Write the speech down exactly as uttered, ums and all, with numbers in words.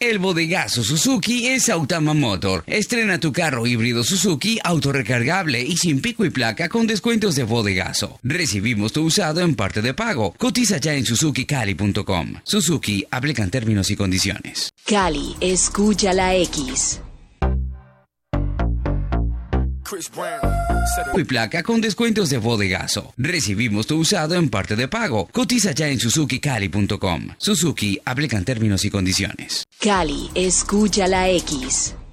El bodegazo Suzuki es Sautama Motor. Estrena tu carro híbrido Suzuki autorrecargable y sin pico y placa con descuentos de bodegazo. Recibimos tu usado en parte de pago. Cotiza ya en suzuki cali punto com. Suzuki, aplican términos y condiciones. Cali, escucha la X. Y placa con descuentos de bodegazo. Recibimos tu usado en parte de pago. Cotiza ya en suzuki cali punto com. Suzuki, aplican términos y condiciones. Cali, escucha la X.